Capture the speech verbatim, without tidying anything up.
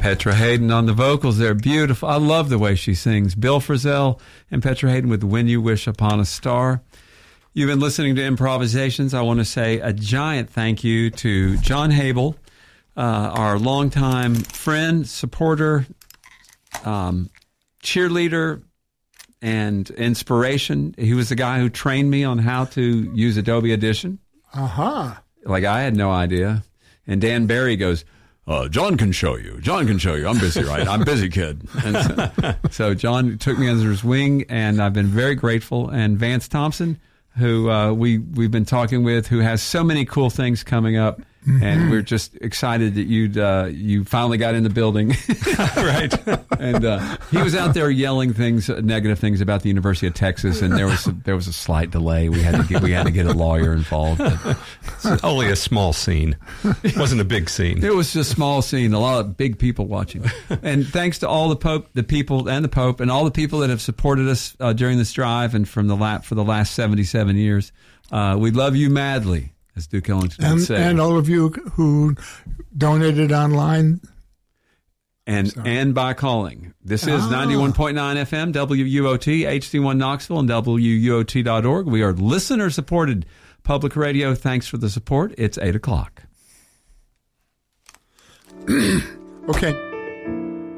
Petra Hayden on the vocals. They're beautiful. I love the way she sings. Bill Frisell and Petra Hayden with When You Wish Upon a Star. You've been listening to Improvisations. I want to say a giant thank you to John Habel, uh, our longtime friend, supporter, um, cheerleader, and inspiration. He was the guy who trained me on how to use Adobe Audition. Uh-huh. Like, I had no idea. And Dan Barry goes, uh, John can show you. John can show you. I'm busy, right? I'm busy, kid. And so, so John took me under his wing, and I've been very grateful. And Vance Thompson, who uh, we, we've been talking with, who has so many cool things coming up. Mm-hmm. And we're just excited that you'd, uh, you finally got in the building. Right. And uh, he was out there yelling things, negative things about the University of Texas, and there was a, there was a slight delay. We had to get, we had to get a lawyer involved. It's only a small scene. It wasn't a big scene. It was a small scene, a lot of big people watching. And thanks to all the Pope, the people and the Pope, and all the people that have supported us uh, during this drive and from the la- for the last seventy-seven years. Uh, we love you madly, as Duke Ellington would and, say. And all of you who donated online. And so. and by calling. This is oh. ninety-one point nine F M, W U O T, H C one Knoxville, and W U O T dot org. We are listener-supported public radio. Thanks for the support. It's eight o'clock. Okay.